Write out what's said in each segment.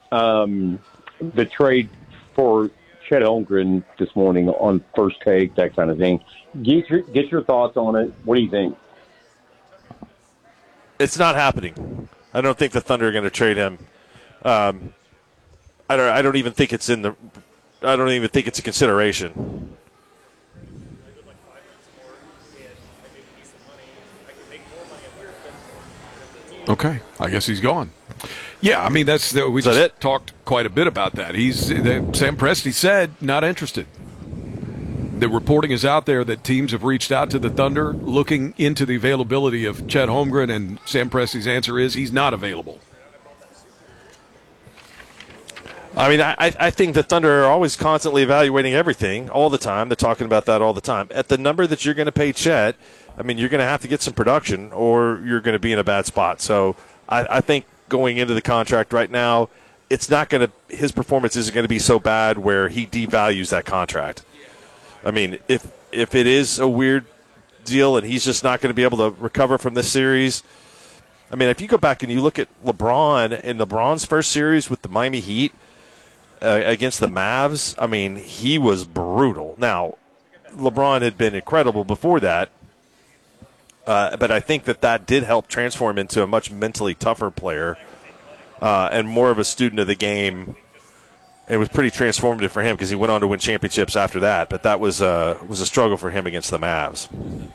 the trade for Chet Holmgren this morning on First Take, that kind of thing. Get your thoughts on it. What do you think? It's not happening. I don't think the Thunder are going to trade him. I don't even think it's I don't even think it's a consideration. Okay, I guess he's gone. Yeah, I mean we just talked quite a bit about that. Sam Presti said not interested. The reporting is out there that teams have reached out to the Thunder looking into the availability of Chet Holmgren, and Sam Presti's answer is he's not available. I mean, I think the Thunder are always constantly evaluating everything all the time. They're talking about that all the time. At the number that you're going to pay Chet, I mean, you're going to have to get some production or you're going to be in a bad spot. So I think going into the contract right now, it's not going to – his performance isn't going to be so bad where he devalues that contract. I mean, if it is a weird deal and he's just not going to be able to recover from this series – I mean, if you go back and you look at LeBron in LeBron's first series with the Miami Heat against the Mavs, I mean, he was brutal. Now, LeBron had been incredible before that, but I think that did help transform him into a much mentally tougher player and more of a student of the game. It was pretty transformative for him because he went on to win championships after that, but that was a struggle for him against the Mavs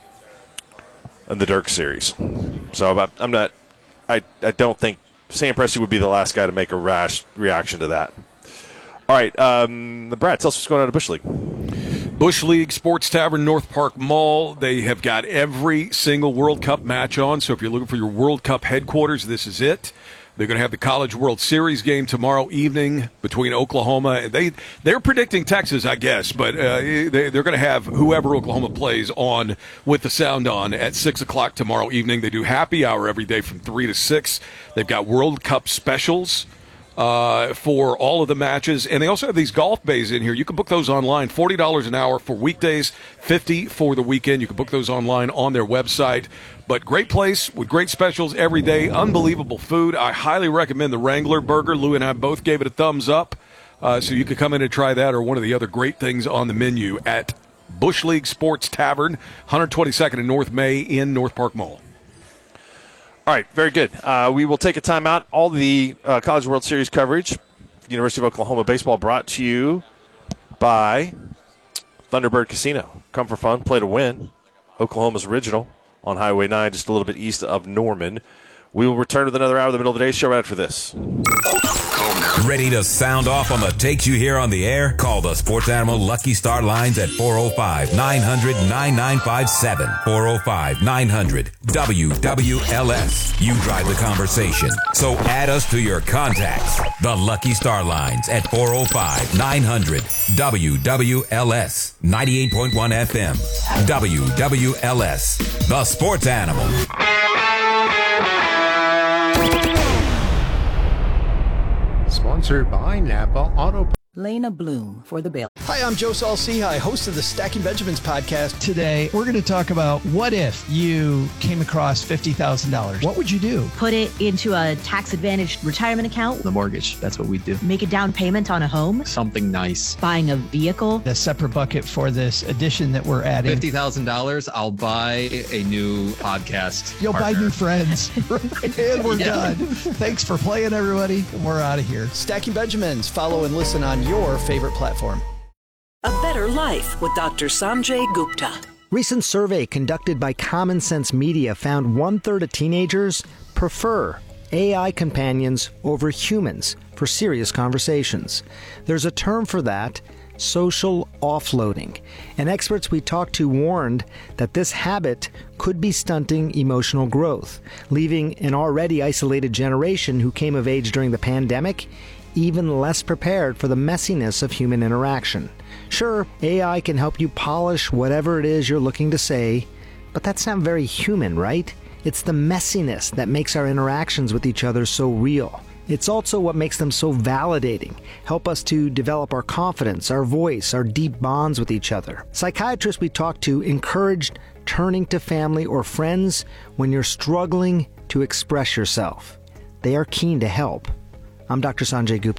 in the Dirk series. So I don't think Sam Presti would be the last guy to make a rash reaction to that. All right, Brad, tell us what's going on at Bush League. Bush League Sports Tavern, North Park Mall. They have got every single World Cup match on, so if you're looking for your World Cup headquarters, this is it. They're going to have the College World Series game tomorrow evening between Oklahoma. They're predicting Texas, I guess, but they're going to have whoever Oklahoma plays on with the sound on at 6 o'clock tomorrow evening. They do happy hour every day from 3 to 6. They've got World Cup specials for all of the matches, and they also have these golf bays in here. You can book those online, $40 an hour for weekdays, $50 for the weekend. You can book those online on their website. But great place with great specials every day, unbelievable food. I highly recommend the Wrangler Burger. Lou and I both gave it a thumbs up, so you could come in and try that or one of the other great things on the menu at Bush League Sports Tavern, 122nd and North May in North Park Mall. All right, very good. We will take a timeout. All the College World Series coverage, University of Oklahoma baseball, brought to you by Thunderbird Casino. Come for fun, play to win. Oklahoma's original on Highway 9, just a little bit east of Norman. We will return with another hour of the middle of the day show right after this. Ready to sound off on the takes you hear on the air? Call the Sports Animal Lucky Star lines at 405-900-9957. 405-900-WWLS. You drive the conversation, so add us to your contacts. The Lucky Star lines at 405-900-WWLS. 98.1 FM. WWLS. The Sports Animal. Sponsored by Napa Auto. Lena Bloom for the Bill. Hi, I'm Joe Saul-Sehy, host of the Stacking Benjamins podcast. Today, we're going to talk about what if you came across $50,000? What would you do? Put it into a tax-advantaged retirement account. The mortgage, that's what we do. Make a down payment on a home. Something nice. Buying a vehicle. A separate bucket for this addition that we're adding. $50,000, I'll buy a new podcast. You'll partner. buy new friends. And we're done. Thanks for playing, everybody. We're out of here. Stacking Benjamins. Follow and listen on your favorite platform. A Better Life with Dr. Sanjay Gupta. Recent survey conducted by Common Sense Media found 1/3 of teenagers prefer AI companions over humans for serious conversations. There's a term for that, social offloading. And experts we talked to warned that this habit could be stunting emotional growth, leaving an already isolated generation who came of age during the pandemic even less prepared for the messiness of human interaction. Sure, AI can help you polish whatever it is you're looking to say, but that's not very human, right? It's the messiness that makes our interactions with each other so real. It's also what makes them so validating, help us to develop our confidence, our voice, our deep bonds with each other. Psychiatrists we talked to encouraged turning to family or friends when you're struggling to express yourself. They are keen to help. I'm Dr. Sanjay Gupta.